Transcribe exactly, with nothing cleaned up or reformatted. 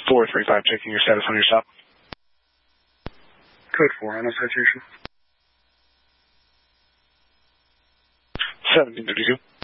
four three five, checking your status on your stop. Code four on a citation. seventeen thirty-two.